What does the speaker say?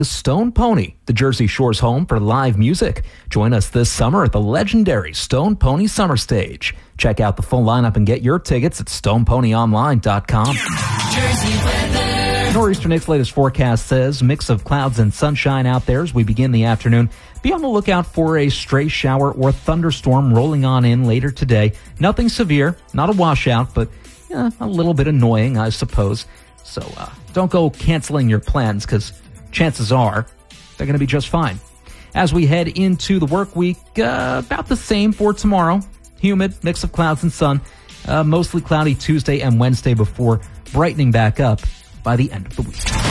The Stone Pony, the Jersey Shore's home for live music. Join us this summer at the legendary Stone Pony Summer Stage. Check out the full lineup and get your tickets at stoneponyonline.com. Jersey weather. Nor'easter Nick's latest forecast says mix of clouds and sunshine out there as we begin the afternoon. Be on the lookout for a stray shower or thunderstorm rolling on in later today. Nothing severe, not a washout, but a little bit annoying, I suppose. So don't go canceling your plans, because chances are they're going to be just fine. As we head into the work week, about the same for tomorrow. Humid, mix of clouds and sun. Mostly cloudy Tuesday and Wednesday before brightening back up by the end of the week.